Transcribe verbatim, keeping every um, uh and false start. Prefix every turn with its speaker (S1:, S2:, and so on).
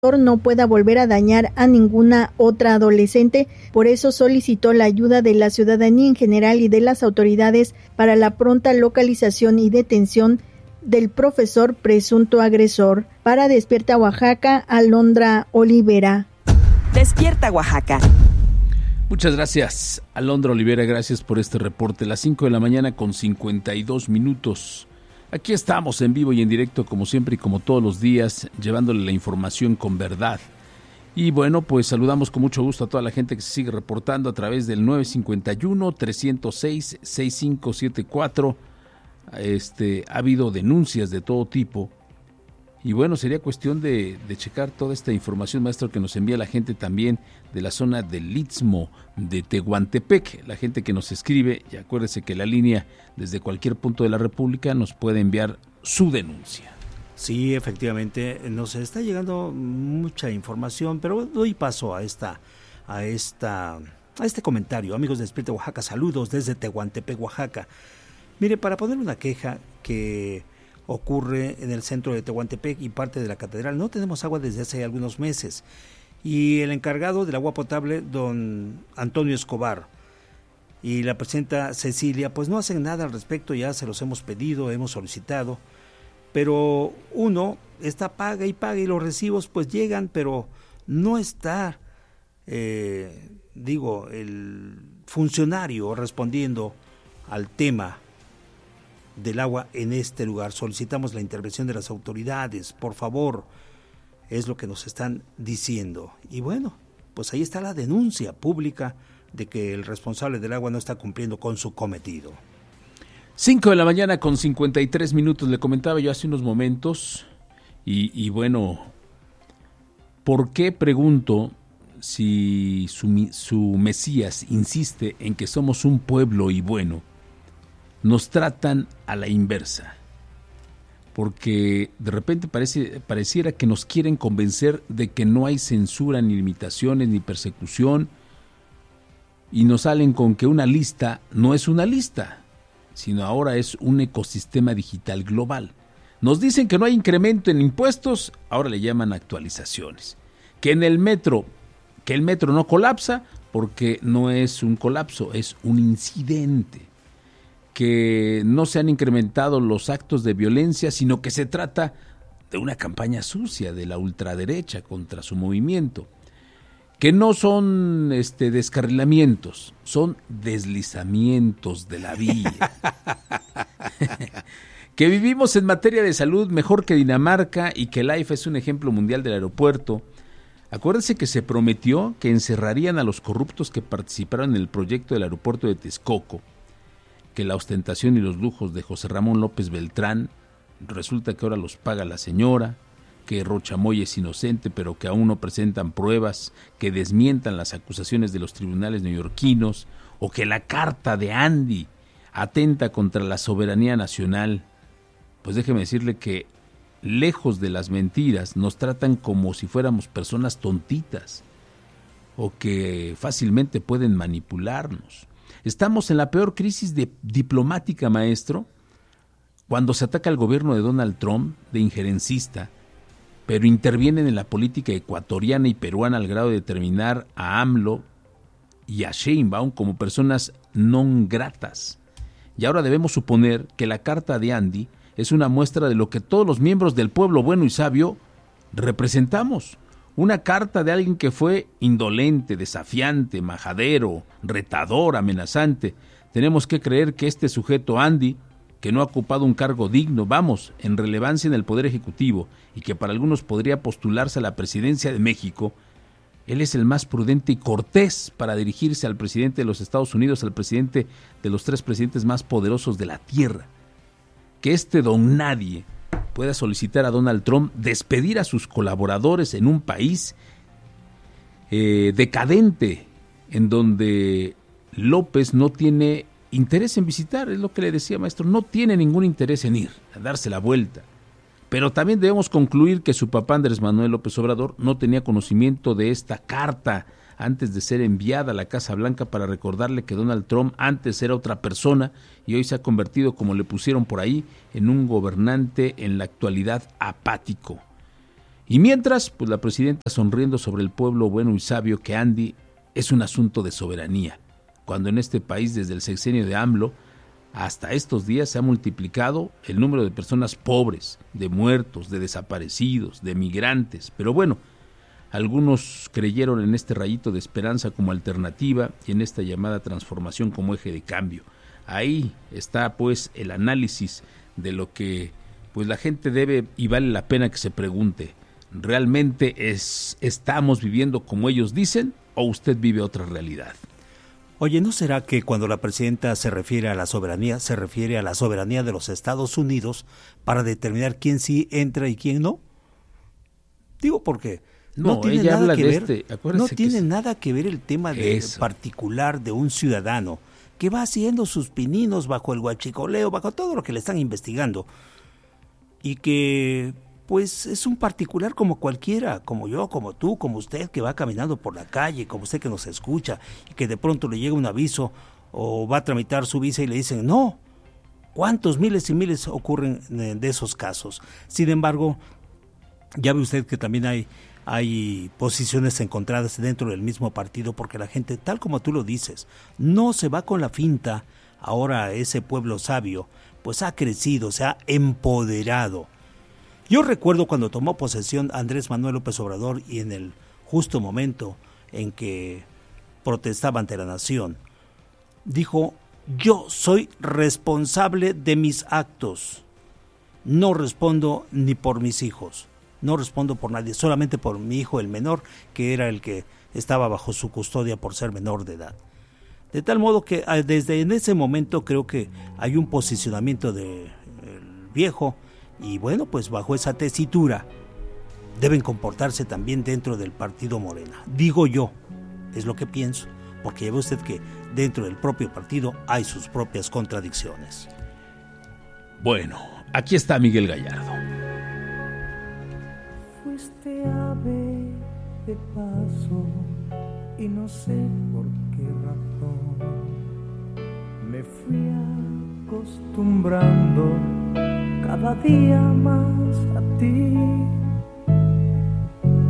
S1: no pueda volver a dañar a ninguna otra adolescente. Por eso solicitó la ayuda de la ciudadanía en general y de las autoridades para la pronta localización y detención del profesor presunto agresor. Para Despierta Oaxaca, Alondra Olivera.
S2: Despierta Oaxaca.
S3: Muchas gracias, Alondra Olivera, gracias por este reporte. Las cinco de la mañana con cincuenta y dos minutos. Aquí estamos en vivo y en directo, como siempre y como todos los días, llevándole la información con verdad. Y bueno, pues saludamos con mucho gusto a toda la gente que se sigue reportando a través del nueve cinco uno, tres cero seis, seis cinco siete cuatro. Este, ha habido denuncias de todo tipo. Y bueno, sería cuestión de, de checar toda esta información, maestro, que nos envía la gente también de la zona del Istmo de Tehuantepec, la gente que nos escribe, y acuérdese que la línea desde cualquier punto de la República nos puede enviar su denuncia.
S4: Sí, efectivamente, nos está llegando mucha información, pero doy paso a esta, a esta, a este comentario. Amigos de Despierta Oaxaca, saludos desde Tehuantepec, Oaxaca. Mire, para poner una queja que ocurre en el centro de Tehuantepec y parte de la catedral, no tenemos agua desde hace algunos meses. Y el encargado del agua potable, don Antonio Escobar, y la presidenta Cecilia, pues no hacen nada al respecto. Ya se los hemos pedido, hemos solicitado, pero uno está paga y paga y los recibos pues llegan, pero no está, eh, digo, el funcionario respondiendo al tema del agua en este lugar. Solicitamos la intervención de las autoridades, por favor, es lo que nos están diciendo. Y bueno, pues ahí está la denuncia pública de que el responsable del agua no está cumpliendo con su cometido.
S3: cinco de la mañana con cincuenta y tres minutos, le comentaba yo hace unos momentos, y, y bueno, ¿por qué pregunto si su, su Mesías insiste en que somos un pueblo y bueno? Nos tratan a la inversa, porque de repente parece, pareciera que nos quieren convencer de que no hay censura, ni limitaciones, ni persecución, y nos salen con que una lista no es una lista, sino ahora es un ecosistema digital global. Nos dicen que no hay incremento en impuestos, ahora le llaman actualizaciones. Que en el metro, que el metro no colapsa, porque no es un colapso, es un incidente. Que no se han incrementado los actos de violencia, sino que se trata de una campaña sucia de la ultraderecha contra su movimiento. Que no son este, descarrilamientos, son deslizamientos de la vía. Que vivimos en materia de salud mejor que Dinamarca y que el A I F A es un ejemplo mundial del aeropuerto. Acuérdense que se prometió que encerrarían a los corruptos que participaron en el proyecto del aeropuerto de Texcoco, que la ostentación y los lujos de José Ramón López Beltrán resulta que ahora los paga la señora, que Rochamoy es inocente pero que aún no presentan pruebas que desmientan las acusaciones de los tribunales neoyorquinos, o que la carta de Andy atenta contra la soberanía nacional. Pues déjeme decirle que lejos de las mentiras nos tratan como si fuéramos personas tontitas o que fácilmente pueden manipularnos. Estamos en la peor crisis de, diplomática, maestro, cuando se ataca al gobierno de Donald Trump de injerencista, pero intervienen en la política ecuatoriana y peruana al grado de determinar a AMLO y a Sheinbaum como personas non gratas. Y ahora debemos suponer que la carta de Andy es una muestra de lo que todos los miembros del pueblo bueno y sabio representamos. Una carta de alguien que fue indolente, desafiante, majadero, retador, amenazante. Tenemos que creer que este sujeto Andy, que no ha ocupado un cargo digno, vamos, en relevancia en el Poder Ejecutivo, y que para algunos podría postularse a la presidencia de México, él es el más prudente y cortés para dirigirse al presidente de los Estados Unidos, al presidente de los tres presidentes más poderosos de la tierra. Que este don nadie pueda solicitar a Donald Trump despedir a sus colaboradores en un país eh, decadente, en donde López no tiene interés en visitar, es lo que le decía, maestro, no tiene ningún interés en ir, a darse la vuelta. Pero también debemos concluir que su papá Andrés Manuel López Obrador no tenía conocimiento de esta carta antes de ser enviada a la Casa Blanca para recordarle que Donald Trump antes era otra persona y hoy se ha convertido, como le pusieron por ahí, en un gobernante en la actualidad apático. Y mientras, pues la presidenta sonriendo sobre el pueblo bueno y sabio que Andy es un asunto de soberanía, cuando en este país desde el sexenio de AMLO hasta estos días se ha multiplicado el número de personas pobres, de muertos, de desaparecidos, de migrantes. Pero bueno, algunos creyeron en este rayito de esperanza como alternativa y en esta llamada transformación como eje de cambio. Ahí está pues el análisis de lo que pues la gente debe y vale la pena que se pregunte. ¿Realmente es, estamos viviendo como ellos dicen o usted vive otra realidad?
S4: Oye, ¿no será que cuando la presidenta se refiere a la soberanía, se refiere a la soberanía de los Estados Unidos para determinar quién sí entra y quién no? Digo porque no, no tiene
S3: ella
S4: nada
S3: habla
S4: que
S3: de
S4: ver,
S3: este,
S4: no
S3: que
S4: tiene
S3: es,
S4: nada que ver el tema de particular de un ciudadano que va haciendo sus pininos bajo el huachicoleo, bajo todo lo que le están investigando y que pues es un particular como cualquiera, como yo, como tú, como usted que va caminando por la calle, como usted que nos escucha y que de pronto le llega un aviso o va a tramitar su visa y le dicen no. ¿Cuántos miles y miles ocurren de esos casos? Sin embargo, ya ve usted que también hay, hay posiciones encontradas dentro del mismo partido porque la gente, tal como tú lo dices, no se va con la finta. Ahora ese pueblo sabio pues ha crecido, se ha empoderado. Yo recuerdo cuando tomó posesión Andrés Manuel López Obrador y en el justo momento en que protestaba ante la nación, dijo: yo soy responsable de mis actos, no respondo ni por mis hijos, no respondo por nadie, solamente por mi hijo el menor, que era el que estaba bajo su custodia por ser menor de edad. De tal modo que desde en ese momento creo que hay un posicionamiento del viejo. Y bueno, pues bajo esa tesitura deben comportarse también dentro del partido Morena. Digo yo, es lo que pienso, porque ya ve usted que dentro del propio partido hay sus propias contradicciones.
S3: Bueno, aquí está Miguel Gallardo.
S5: Fuiste ave de paso y no sé por qué razón me fui acostumbrando cada día más a ti.